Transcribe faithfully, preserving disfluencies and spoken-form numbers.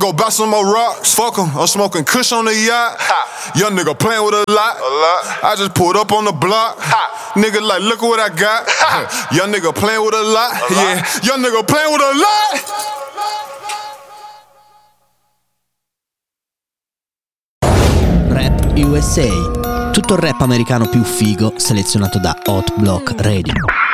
go buy some more rocks. Fuck 'em, I'm smoking kush on the yacht. Ha. Young nigga playing with a lot. A lot. I just pulled up on the block. Ha. Nigga like, look what I got. Ha. Young nigga playing with a lot. A yeah. Lot. Young nigga playing with a lot. Rap U S A. Tutto il rap americano più figo selezionato da Hot Block Radio.